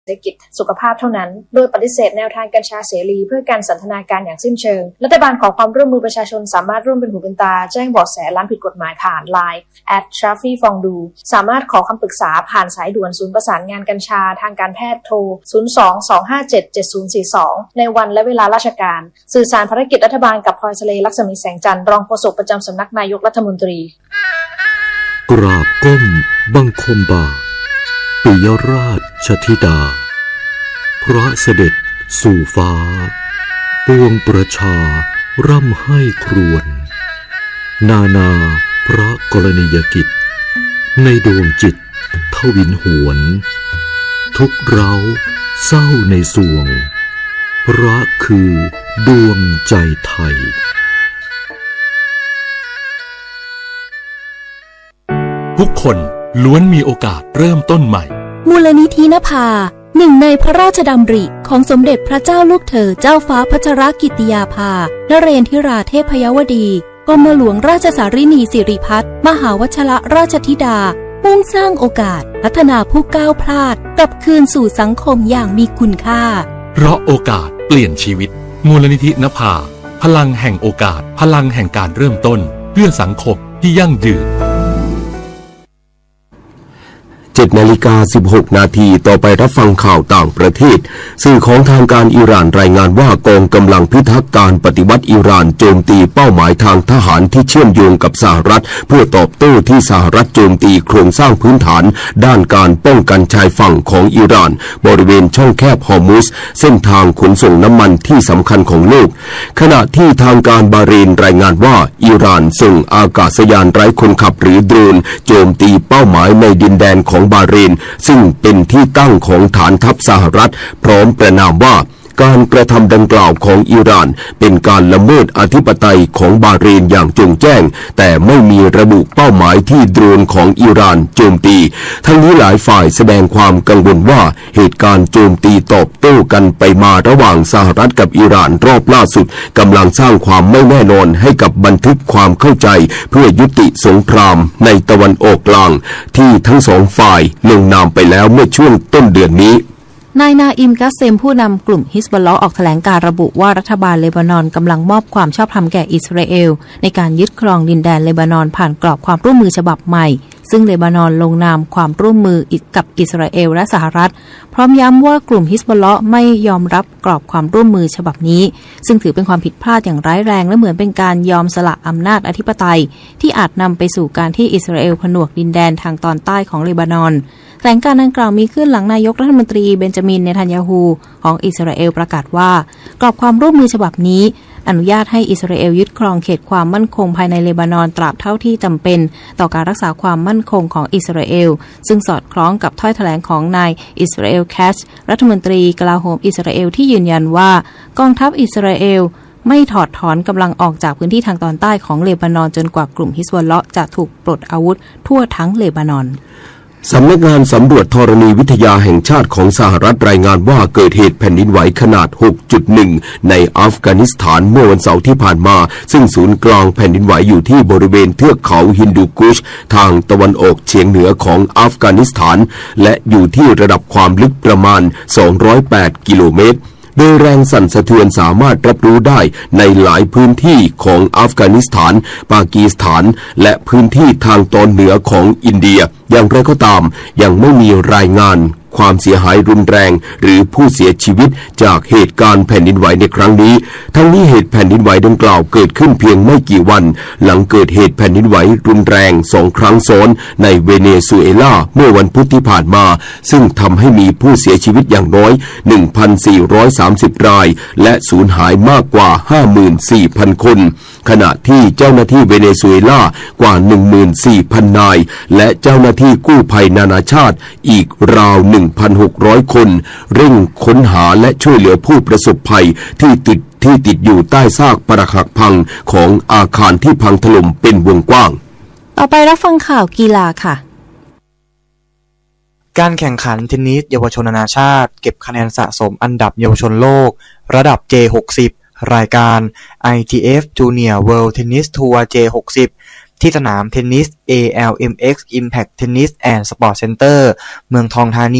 เศรษฐกิจสุขภาพเท่านั้นโดยปฏิเสธแนวทางกัญชาเสรีเพื่อการสันทนาการอย่างสิ้นเชิงรัฐบาลขอความร่วมมือประชาชนสามารถร่วมเป็นหูเป็นตาแจ้งเบาะแสร้านผิดกฎหมายผ่าน LINE @Shafi-Fongdu สามารถขอคำปรึกษาผ่านสายด่วนศูนย์ประสานงานกัญชาทางการแพทย์โทร 02-257-7042 ในวันและเวลาราชการสื่อสารภารกิจรัฐบาลกับพลอยทะเลลักษมีแสงจันทร์รองโฆษกประจำสำนักนายกรัฐมนตรีกราบก้มบังคมบาทปิยราชธิดาพระเสด็จสู่ฟ้าปวงประชาร่ำให้ครวญนาพระกรณียกิจในดวงจิตทวินหวนทุกเร้าเศร้าในสวงพระคือดวงใจไทยทุกคนล้วนมีโอกาสเริ่มต้นใหม่มูลนิธินภาหนึ่งในพระราชดำริของสมเด็จพระเจ้าลูกเธอเจ้าฟ้าพัชรกิติยาภานเรนทิราเทพยวดีกรมหลวงราชสารินีสิริพัฒน์มหาวชิรราชธิดามุ่งสร้างโอกาสพัฒนาผู้ก้าวพลาดกลับคืนสู่สังคมอย่างมีคุณค่าเพราะโอกาสเปลี่ยนชีวิตมูลนิธินภาพลังแห่งโอกาสพลังแห่งการเริ่มต้นเพื่อสังคมที่ยั่งยืน 7:16 นาทีต่อไปรับฟังข่าวต่างประเทศสื่อของทางการอิหร่านรายงานว่ากองกำลังพิทักษ์การปฏิวัติอิหร่านโจมตีเป้าหมายทางทหารที่เชื่อมโยงกับสหรัฐเพื่อตอบโต้ที่สหรัฐโจมตีโครงสร้างพื้นฐานด้านการป้องกันชายฝั่งของอิหร่านบริเวณช่องแคบฮอร์มุซเส้นทางขนส่งน้ำมันที่สำคัญของโลกขณะที่ทางการบาห์เรนรายงานว่าอิหร่านส่งอากาศยานไร้คนขับหรือโดรนโจมตีเป้าหมายในดินแดนของบาห์เรนซึ่งเป็นที่ตั้งของฐานทัพสหรัฐพร้อมประณามว่าการกระทำดังกล่าวของอิหร่านเป็นการละเมิดอธิปไตยของบาห์เรนอย่างจงแจ้งแต่ไม่มีระบุเป้าหมายที่โดรนของอิหร่านโจมตีทั้งนี้หลายฝ่ายแสดงความกังวลว่าเหตุการณ์โจมตีตอบโต้กันไปมาระหว่างสหรัฐกับอิหร่านรอบล่าสุดกำลังสร้างความไม่แน่นอนให้กับบันทึกความเข้าใจเพื่อยุติสงครามในตะวันออกกลางที่ทั้งสองฝ่ายลงนามไปแล้วเมื่อช่วงต้นเดือนนี้นายนาอิม กัสเซมผู้นำกลุ่มฮิซบอลเลาะห์ออกแถลงการระบุว่ารัฐบาลเลบานอนกำลังมอบความชอบธรรมแก่อิสราเอลในการยึดครองดินแดนเลบานอนผ่านกรอบความร่วมมือฉบับใหม่ซึ่งเลบานอนลงนามความร่วมมือกับอิสราเอลและสหรัฐพร้อมย้ำว่ากลุ่มฮิซบอลเลาะห์ไม่ยอมรับกรอบความร่วมมือฉบับนี้ซึ่งถือเป็นความผิดพลาดอย่างร้ายแรงและเหมือนเป็นการยอมสละอำนาจอธิปไตยที่อาจนำไปสู่การที่อิสราเอลผนวกดินแดนทางตอนใต้ของเลบานอนแถลงการดังกล่าวมีขึ้นหลังนายกรัฐมนตรีเบนจามิน เนทันยาฮูของอิสราเอลประกาศว่ากรอบความร่วมมือฉบับนี้อนุญาตให้อิสราเอลยึดครองเขตความมั่นคงภายในเลบานอนตราบเท่าที่จำเป็นต่อการรักษาความมั่นคงของอิสราเอลซึ่งสอดคล้องกับถ้อยแถลงของนายอิสราเอลแคชรัฐมนตรีกลาโหมอิสราเอลที่ยืนยันว่ากองทัพอิสราเอลไม่ถอดถอนกำลังออกจากพื้นที่ทางตอนใต้ของเลบานอนจนกว่ากลุ่มฮิซบอลเลาะห์จะถูกปลดอาวุธทั่วทั้งเลบานอนสำนักงานสำรวจธรณีวิทยาแห่งชาติของสหรัฐรายงานว่าเกิดเหตุแผ่นดินไหวขนาด 6.1 ในอัฟกานิสถานเมื่อวันเสาร์ที่ผ่านมาซึ่งศูนย์กลางแผ่นดินไหวอยู่ที่บริเวณเทือกเขาฮินดูคุชทางตะวันออกเฉียงเหนือของอัฟกานิสถานและอยู่ที่ระดับความลึกประมาณ 208 กิโลเมตรโดยแรงสั่นสะเทือนสามารถรับรู้ได้ในหลายพื้นที่ของอัฟกานิสถานปากีสถานและพื้นที่ทางตอนเหนือของอินเดียอย่างไรก็ตามยังไม่มีรายงานความเสียหายรุนแรงหรือผู้เสียชีวิตจากเหตุการณ์แผ่นดินไหวในครั้งนี้ทั้งนี้เหตุแผ่นดินไหวดังกล่าวเกิดขึ้นเพียงไม่กี่วันหลังเกิดเหตุแผ่นดินไหวรุนแรง2 ครั้งซ้อนในเวเนซุเอลาเมื่อวันพุธที่ผ่านมาซึ่งทำให้มีผู้เสียชีวิตอย่างน้อย 1,430 รายและสูญหายมากกว่า 54,000 คนขณะที่เจ้าหน้าที่เวเนซุเอลากว่า 14,000 นายและเจ้าหน้าที่กู้ภัยนานาชาติอีกราว 1,600 คนเร่งค้นหาและช่วยเหลือผู้ประสบภัยที่ติดอยู่ใต้ซากปรักหักพังของอาคารที่พังถล่มเป็นวงกว้างต่อไปรับฟังข่าวกีฬาค่ะการแข่งขันเทนนิสเยาวชนนานาชาติเก็บคะแนนสะสมอันดับเยาวชนโลกระดับ J60 รายการ ITF Junior World Tennis Tour J60 ที่สนามเทนนิส ALMX Impact Tennis and Sport Center เมืองทองธานี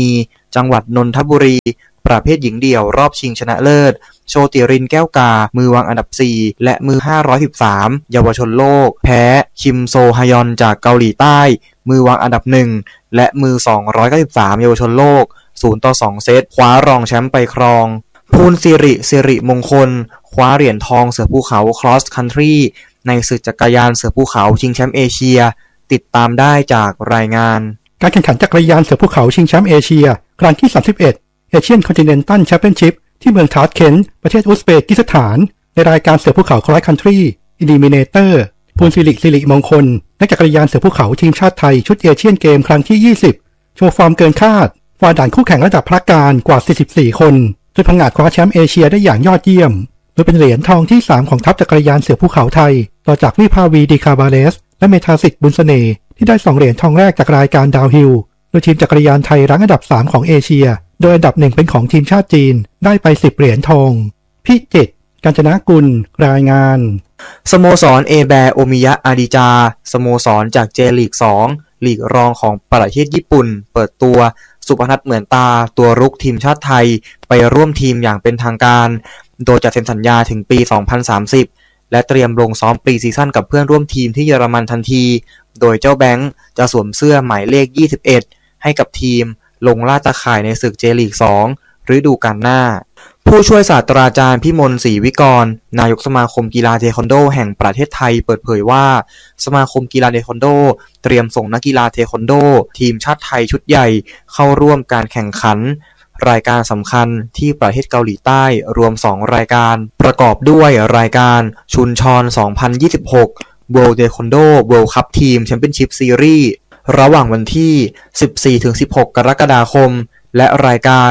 จังหวัดนนทบุรีประเภทหญิงเดี่ยวรอบชิงชนะเลิศโชติรินแก้วกามือวางอันดับ4และมือ513เยาวชนโลกแพ้คิมโซฮยอนจากเกาหลีใต้มือวางอันดับ1และมือ293เยาวชนโลก0-2 เซตคว้ารองแชมป์ไปครองภูลสิริมงคลคว้าเหรียญทองเสือภูเขา Cross Country ในศึกจักรยานเสือภูเขาชิงแชมป์เอเชียติดตามได้จากรายงานการแข่งขันจักรยานเสือภูเขาชิงแชมป์เอเชียครั้งที่31 Asian Continental Championship ที่เมืองทาชเคนต์ประเทศอุซเบกิสถานในรายการเสือภูเขา Cross Country Eliminator ภูลสิริมงคลนักจักรยานเสือภูเขาทีมชาติไทยชุดเอเชียนเกมครั้งที่20โชว์ฟอร์มเกินคาดฝ่าด่านคู่แข่งระดับพระการกว่า44คนจนพังงาดคว้าแชมป์เอเชียได้อย่างยอดเยี่ยมโดยเป็นเหรียญทองที่3ของทัพจักรยานเสือภูเขาไทยต่อจากวิภาวีดีคาบาเลสและเมธาสิทธิ์บุญเสน่ห์ที่ได้2เหรียญทองแรกจากรายการดาวฮิลโดยทีมจักรยานไทยรั้งอันดับ3ของเอเชียโดยอันดับ1เป็นของทีมชาติจีนได้ไป10เหรียญทองพิจิตรกาญจนกุลรายงานสโมสรเอแบโอมิยะอาดิจาสโมสรจากเจลีก2ลีกรองของประเทศญี่ปุ่นเปิดตัวสุพนัทเหมือนตาตัวรุกทีมชาติไทยไปร่วมทีมอย่างเป็นทางการโดยจะเซ็นสัญญาถึงปี 2030 และเตรียมลงซ้อมปรีซีซั่นกับเพื่อนร่วมทีมที่เยอรมันทันทีโดยเจ้าแบงค์จะสวมเสื้อหมายเลข21ให้กับทีมลงล่าตะข่ายในศึกเจลีก2ฤดูกาลหน้าผู้ช่วยศาสตราจารย์พิมลศรีวิกรนายกสมาคมกีฬาเทควันโดแห่งประเทศไทยเปิดเผยว่าสมาคมกีฬาเทควันโดเตรียมส่งนักกีฬาเทควันโดทีมชาติไทยชุดใหญ่เข้าร่วมการแข่งขันรายการสำคัญที่ประเทศเกาหลีใต้รวม2รายการประกอบด้วยรายการชุนชอน 2026 World Taekwondo World Cup Team Championship Series ระหว่างวันที่ 14-16 กรกฎาคมและรายการ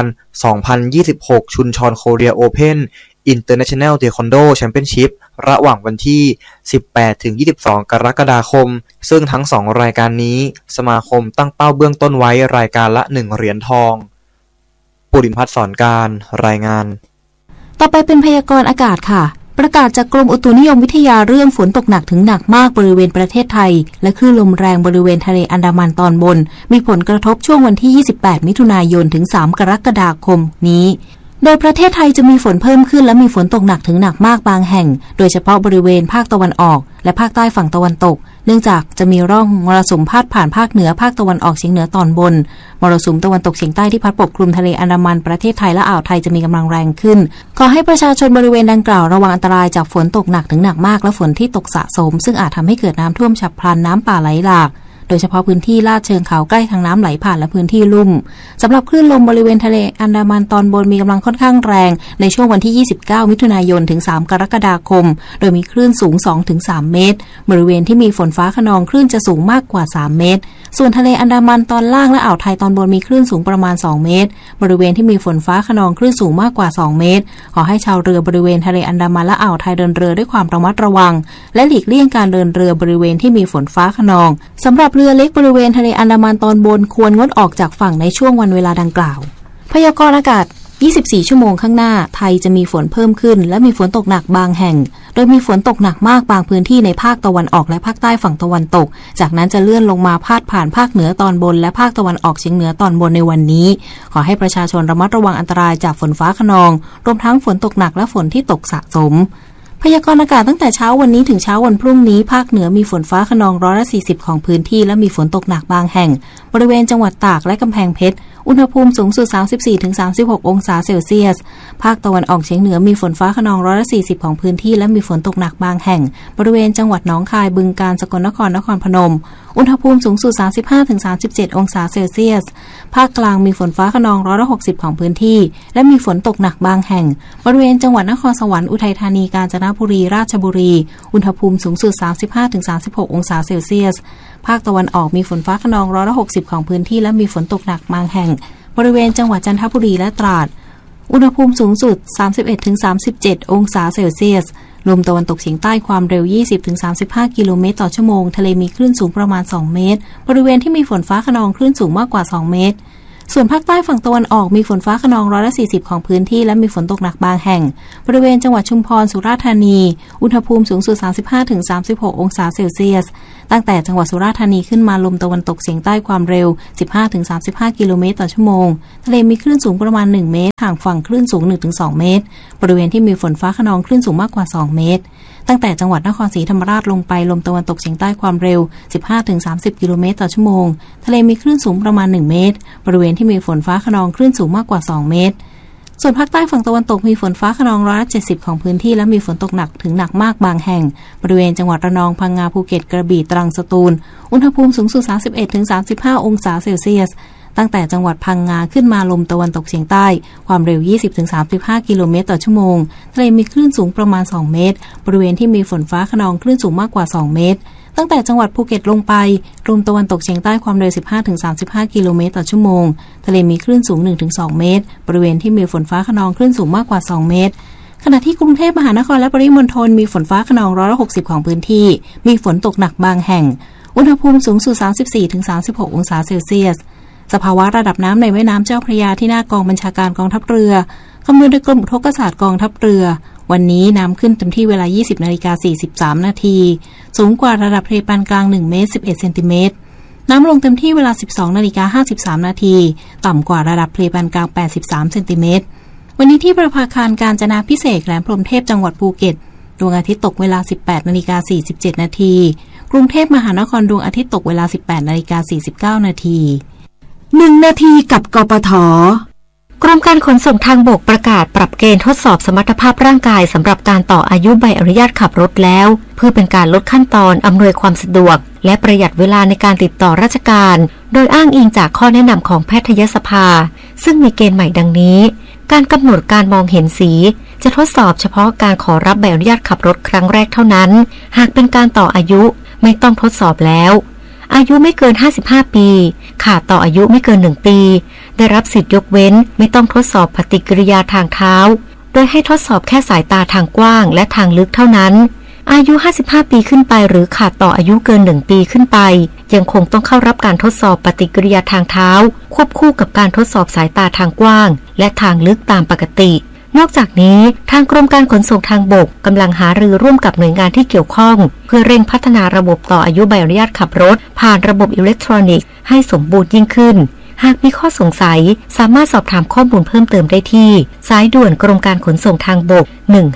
2026 ชุนชอนโคเรียโอเพ่น International Taekwondo Championship ระหว่างวันที่ 18-22 กรกฎาคมซึ่งทั้ง2รายการนี้สมาคมตั้งเป้าเบื้องต้นไว้รายการละ1เหรียญทองปุริมพัฒน์สอนการรายงานต่อไปเป็นพยากรณ์อากาศค่ะประกาศจากกรมอุตุนิยมวิทยาเรื่องฝนตกหนักถึงหนักมากบริเวณประเทศไทยและคลื่นลมแรงบริเวณทะเลอันดามันตอนบนมีผลกระทบช่วงวันที่28มิถุนายนถึง3กรกฎาคมนี้โดยประเทศไทยจะมีฝนเพิ่มขึ้นและมีฝนตกหนักถึงหนักมากบางแห่งโดยเฉพาะบริเวณภาคตะวันออกและภาคใต้ฝั่งตะวันตกเนื่องจากจะมีร่องมรสุมพาดผ่านภาคเหนือภาคตะวันออกเฉียงเหนือตอนบนมรสุมตะวันตกเฉียงใต้ที่พัดปกคลุมทะเลอันดามันประเทศไทยและอ่าวไทยจะมีกำลังแรงขึ้นขอให้ประชาชนบริเวณดังกล่าวระวังอันตรายจากฝนตกหนักถึงหนักมากและฝนที่ตกสะสมซึ่งอาจทำให้เกิดน้ำท่วมฉับพลันน้ำป่าไหลหลากโดยเฉพาะพื้นที่ลาดเชิงเขาใกล้ทางน้ำไหลผ่านและพื้นที่ลุ่มสำหรับคลื่นลมบริเวณทะเลอันดามันตอนบนมีกำลังค่อนข้างแรงในช่วงวันที่29มิถุนายนถึง3กรกฎาคมโดยมีคลื่นสูง 2-3 เมตรบริเวณที่มีฝนฟ้าคะนองคลื่นจะสูงมากกว่า3เมตรส่วนทะเลอันดามันตอนล่างและอ่าวไทยตอนบนมีคลื่นสูงประมาณ2เมตรบริเวณที่มีฝนฟ้าคะนองคลื่นสูงมากกว่า2เมตรขอให้ชาวเรือบริเวณทะเลอันดามันและอ่าวไทยเดินเรือด้วยความระมัดระวังและหลีกเลี่ยงการเดินเรือบริเวณที่มีฝนฟ้าคะนองสำหรับเรือเล็กบริเวณทะเลอันดามันตอนบนควรงดออกจากฝั่งในช่วงวันเวลาดังกล่าวพยากรณ์อากาศ24ชั่วโมงข้างหน้าไทยจะมีฝนเพิ่มขึ้นและมีฝนตกหนักบางแห่งโดยมีฝนตกหนักมากบางพื้นที่ในภาคตะวันออกและภาคใต้ฝั่งตะวันตกจากนั้นจะเลื่อนลงมาพาดผ่านภาคเหนือตอนบนและภาคตะวันออกเฉียงเหนือตอนบนในวันนี้ขอให้ประชาชนระมัดระวังอันตรายจากฝนฟ้าคะนองรวมทั้งฝนตกหนักและฝนที่ตกสะสมพยากรณ์อากาศตั้งแต่เช้าวันนี้ถึงเช้าวันพรุ่งนี้ภาคเหนือมีฝนฟ้าคะนอง140ของพื้นที่และมีฝนตกหนักบางแห่งบริเวณจังหวัดตากและกำแพงเพชรอุณหภูมิสูงสุด 34-36 องศาเซลเซียสภาคตะวันออกเฉียงเหนือมีฝนฟ้าคะนอง140ของพื้นที่และมีฝนตกหนักบางแห่งบริเวณจังหวัดหนองคายบึงกาฬสกลนครนครพนมอุณหภูมิสูงสุด 35-37 องศาเซลเซียสภาคกลางมีฝนฟ้าคะนอง160ของพื้นที่และมีฝนตกหนักบางแห่งบริเวณจังหวัดนครสวรรค์อุทัยธานีกาญจนบุรีราชบุรีอุณหภูมิสูงสุด 35-36 องศาเซลเซียสภาคตะวันออกมีฝนฟ้าคะนอง160ของพื้นที่และมีฝนตกหนักบางแห่งบริเวณจังหวัดจันทบุรีและตราดอุณหภูมิสูงสุด 31-37 องศาเซลเซียสลมตะวันตกเฉียงใต้ความเร็ว 20-35 กิโลเมตรต่อชั่วโมงทะเลมีคลื่นสูงประมาณ2เมตรบริเวณที่มีฝนฟ้าคะนองคลื่นสูงมากกว่า2เมตรส่วนภาคใต้ฝั่งตะวันออกมีฝนฟ้าคะนอง140ของพื้นที่และมีฝนตกหนักบางแห่งบริเวณจังหวัดชุมพรสุราษฎร์ธานีอุณหภูมิสูงสุด 35-36 องศาเซลเซียสตั้งแต่จังหวัดสุราษฎร์ธานีขึ้นมาลมตะวันตกเฉียงใต้ความเร็ว 15-35 กิโลเมตรต่อชั่วโมงทะเลมีคลื่นสูงประมาณ1เมตรห่างฝั่งคลื่นสูง 1-2 เมตรบริเวณที่มีฝนฟ้าคะนองคลื่นสูงมากกว่า2เมตรตั้งแต่จังหวัดนครศรีธรรมราชลงไปลมตะวันตกเฉียงใต้ความเร็ว 15-30 กิโลเมตรต่อชั่วโมงทะเลมีคลื่นสูงประมาณ1เมตรบริเวณที่มีฝนฟ้าคะนองคลื่นสูงมากกว่า2เมตรส่วนภาคใต้ฝั่งตะวันตกมีฝนฟ้าคะนอง170ของพื้นที่และมีฝนตกหนักถึงหนักมากบางแห่งบริเวณจังหวัดระนองพังงาภูเก็ตกระบี่ตรังสตูลอุณหภูมิสูงสุด 31-35 องศาเซลเซียสตั้งแต่จังหวัดพังงาขึ้นมาลมตะวันตกเฉียงใต้ความเร็ว 20-35 กิโลเมตรต่อชั่วโมงทะเลมีคลื่นสูงประมาณ2เมตรบริเวณที่มีฝนฟ้าคะนองคลื่นสูงมากกว่า2เมตรตั้งแต่จังหวัดภูเก็ตลงไปลมตะวันตกเฉียงใต้ความเร็ว 15-35 กิโลเมตรต่อชั่วโมงทะเลมีคลื่นสูง 1-2 เมตรบริเวณที่มีฝนฟ้าคะนองคลื่นสูงมากกว่า2เมตรขณะที่กรุงเทพมหานครและปริมณฑลมีฝนฟ้าคะนอง160ของพื้นที่มีฝนตกหนักบางแห่งอุณหภูมิสูงสุด 34-36 องศาเซลเซียสสภาวะระดับน้ำในแม่น้ำเจ้าพระยาที่หน้ากองบัญชาการกองทัพเรือคำนวณโดยกรมอุทกศาสตร์กองทัพเรือวันนี้น้ำขึ้นเต็มที่เวลา 20:43 นาทีสูงกว่าระดับทะเลปานกลาง1เมตร11เซนติเมตรน้ำลงเต็มที่เวลา 12:53 นาทีต่ำกว่าระดับทะเลปานกลาง83เซนติเมตรวันนี้ที่ประภาคารกาญจนาภิเษกแหลมพรหมเทพจังหวัดภูเก็ตดวงอาทิตย์ตกเวลา 18:47 นาทีกรุงเทพมหานครดวงอาทิตย์ตกเวลา 18:49 นาที 1 นาทีกับกปท.กรมการขนส่งทางบกประกาศปรับเกณฑ์ทดสอบสมรรถภาพร่างกายสำหรับการต่ออายุใบอนุญาตขับรถแล้วเพื่อเป็นการลดขั้นตอนอำนวยความสะดวกและประหยัดเวลาในการติดต่อราชการโดยอ้างอิงจากข้อแนะนำของแพทยสภาซึ่งมีเกณฑ์ใหม่ดังนี้การกำหนดการมองเห็นสีจะทดสอบเฉพาะการขอรับใบอนุญาตขับรถครั้งแรกเท่านั้นหากเป็นการต่ออายุไม่ต้องทดสอบแล้วอายุไม่เกิน55ปีขาดต่ออายุไม่เกิน1ปีได้รับสิทธิยกเว้นไม่ต้องทดสอบปฏิกิริยาทางเท้าโดยให้ทดสอบแค่สายตาทางกว้างและทางลึกเท่านั้นอายุ55ปีขึ้นไปหรือขาดต่ออายุเกิน1ปีขึ้นไปยังคงต้องเข้ารับการทดสอบปฏิกิริยาทางเท้าควบคู่กับการทดสอบสายตาทางกว้างและทางลึกตามปกตินอกจากนี้ทางกรมการขนส่งทางบกกำลังหารือร่วมกับหน่วยงานที่เกี่ยวข้องเพื่อเร่งพัฒนาระบบต่ออายุใบอนุญาตขับรถผ่านระบบอิเล็กทรอนิกส์ให้สมบูรณ์ยิ่งขึ้นหากมีข้อสงสัยสามารถสอบถามข้อมูลเพิ่มเติมได้ที่สายด่วนกรมการขนส่งทางบก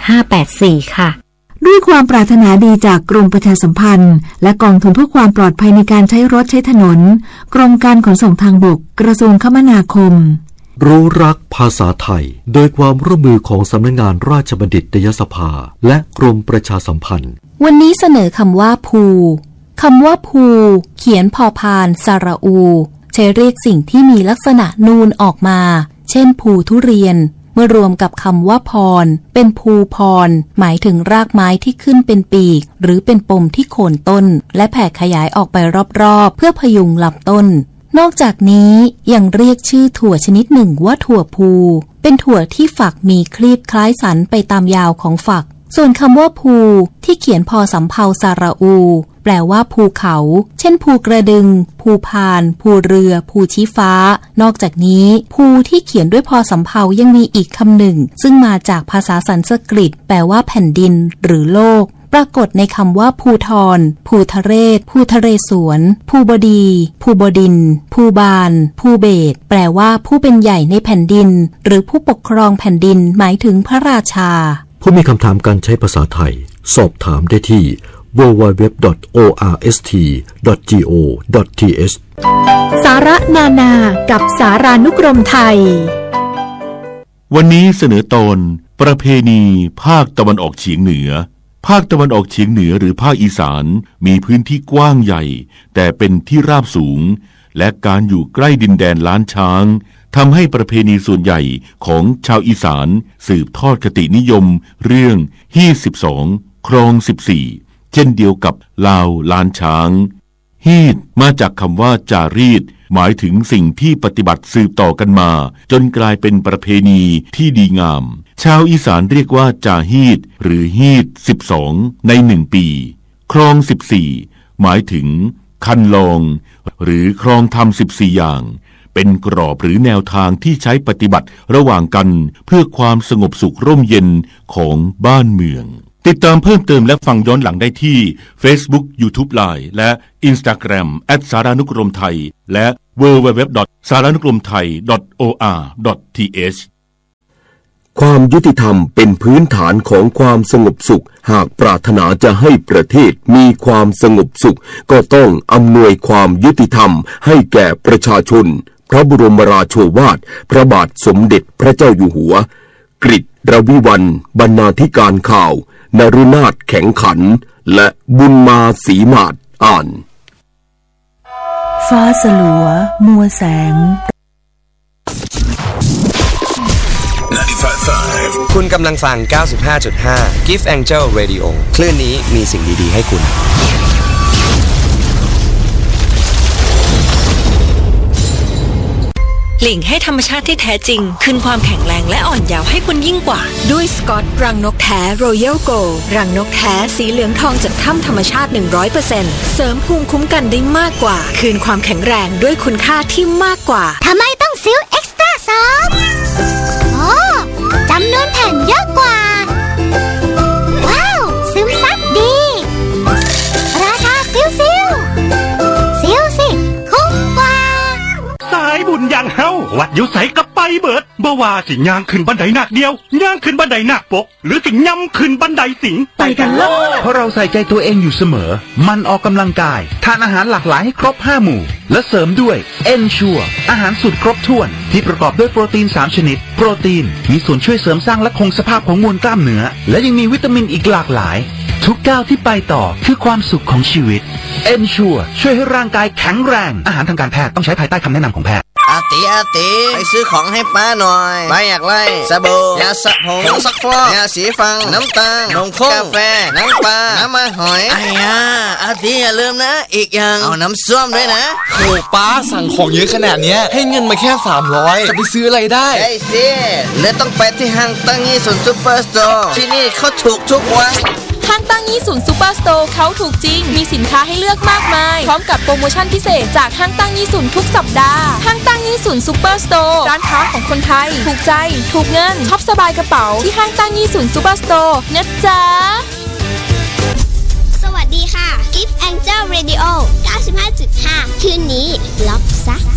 1584ค่ะด้วยความปรารถนาดีจากกรมประชาสัมพันธ์และกองทุนเพื่อความปลอดภัยในการใช้รถใช้ถนนกรมการขนส่งทางบกกระทรวงคมนาคมรู้รักภาษาไทยโดยความร่วมมือของสำนักงานราชบัณฑิตยสภาและกรมประชาสัมพันธ์วันนี้เสนอคำว่าภูคำว่าภูเขียนพอพานสระอูใช้เรียกสิ่งที่มีลักษณะนูนออกมาเช่นภูทุเรียนเมื่อรวมกับคำว่าพรเป็นภูพรหมายถึงรากไม้ที่ขึ้นเป็นปีกหรือเป็นปมที่โคนต้นและแผ่ขยายออกไปรอบๆเพื่อพยุงลำต้นนอกจากนี้ยังเรียกชื่อถั่วชนิดหนึ่งว่าถั่วภูเป็นถั่วที่ฝักมีคลีบคล้ายสันไปตามยาวของฝักส่วนคำว่าภูที่เขียนพอสำเภาสระอูแปลว่าภูเขาเช่นภูกระดึงภูพานภูเรือภูชี้ฟ้านอกจากนี้ภูที่เขียนด้วยพอสำเภายังมีอีกคำหนึ่งซึ่งมาจากภาษาสันสกฤตแปลว่าแผ่นดินหรือโลกปรากฏในคำว่าภูทรภูทะเรศภูทะเรศวรภูบดีภูบดินทร์ภูบาลภูเบศแปลว่าผู้เป็นใหญ่ในแผ่นดินหรือผู้ปกครองแผ่นดินหมายถึงพระราชาผู้มีคำถามการใช้ภาษาไทยสอบถามได้ที่ www.orst.go.th สาระนานากับสารานุกรมไทยวันนี้เสนอตอนประเพณีภาคตะวันออกเฉียงเหนือภาคตะวันออกเฉียงเหนือหรือภาคอีสานมีพื้นที่กว้างใหญ่แต่เป็นที่ราบสูงและการอยู่ใกล้ดินแดนล้านช้างทำให้ประเพณีส่วนใหญ่ของชาวอีสานสืบทอดคตินิยมเรื่องฮีด12ครอง14เช่นเดียวกับลาวล้านช้างฮีดมาจากคำว่าจารีตหมายถึงสิ่งที่ปฏิบัติสืบต่อกันมาจนกลายเป็นประเพณีที่ดีงามชาวอีสานเรียกว่าจาฮีดหรือฮีด12ใน1ปีครอง14หมายถึงคันลองหรือครองธรรม14อย่างเป็นกรอบหรือแนวทางที่ใช้ปฏิบัติระหว่างกันเพื่อความสงบสุขร่มเย็นของบ้านเมืองติดตามเพิ่มเติมและฟังย้อนหลังได้ที่ Facebook YouTube Line และ Instagram @saranukromthai และ www.saranukromthai.or.th ความยุติธรรมเป็นพื้นฐานของความสงบสุขหากปรารถนาจะให้ประเทศมีความสงบสุขก็ต้องอำนวยความยุติธรรมให้แก่ประชาชนพระบรมราโชวาทพระบาทสมเด็จพระเจ้าอยู่หัวกฤษรวิวัลย์บรรณาธิการข่าวนฤนาถแข็งขันและบุญมาศรีมาศอ่านฟ้าสลัวมัวแสงคุณกำลังฟัง 95.5 Gift Angel Radio คลื่นนี้มีสิ่งดีๆให้คุณหลิงให้ธรรมชาติที่แท้จริงคืนความแข็งแรงและอ่อนเยาว์ให้คุณยิ่งกว่าด้วยสกอตรังนกแท้ Royal Gold รังนกแท้สีเหลืองทองจากถ้ำธรรมชาติ 100% เสริมภูมิคุ้มกันได้มากกว่าคืนความแข็งแรงด้วยคุณค่าที่มากกว่าทำไมต้องซิลเอ็กซ์ตร้า2โอ้จำนวนแผ่นเยอะกว่าว้าวซึมซับดีราคาซิลสิคุ้มกว่าสายบุญอย่างเฮาวัดอยู่ไสกับไปเบิดบ่ว่าสิย่างขึ้นบันไดหนักเดียวย่างขึ้นบันไดหนักปกหรือสิย่ำขึ้นบันไดสิงไปกันเลยเพราะเราใส่ใจตัวเองอยู่เสมอมันออกกำลังกายทานอาหารหลากหลายให้ครบ5หมู่และเสริมด้วย Ensure อาหารสูตรครบถ้วนที่ประกอบด้วยโปรตีน3ชนิดโปรตีนมีส่วนช่วยเสริมสร้างและคงสภาพของมวลกล้ามเนื้อและยังมีวิตามินอีกหลากหลายทุกก้าวที่ไปต่อคือความสุขของชีวิต Ensure ช่วยให้ร่างกายแข็งแรงอาหารทางการแพทย์ต้องใช้ภายใต้คำแนะนำของแพทย์อาติไปซื้อของให้ป้าหน่อยป้าอยากไล่สบู่ยาสระผมผงซักฟอกยาสีฟันน้ำตาลนมข้นกาแฟน้ำปลาน้ำมันหอยไอ้ยาอาติอย่าลืมนะอีกอย่างเอาน้ำส้มด้วยนะโหป้าสั่งของเยอะขนาดนี้ให้เงินมาแค่300จะไปซื้ออะไรได้ไอ้สิเลยต้องไปที่ห้างตั้งยี่สุนซุปเปอร์สโตร์ที่นี่เขาถูกทุกวันห้างตั้งยี่สุนซูเปอร์สโตร์เขาถูกจริงมีสินค้าให้เลือกมากมายพร้อมกับโปรโมชั่นพิเศษจากห้างตั้งยี่สุนทุกสัปดาห์ห้างตั้งยี่สุนซูเปอร์สโตร์ร้านค้าของคนไทยถูกใจถูกเงินช็อปสบายกระเป๋าที่ห้างตั้งยี่สุนซูเปอร์สโตร์นะจ๊ะสวัสดีค่ะ Gift Angel Radio 95.5 คืนนี้ล็อกซัก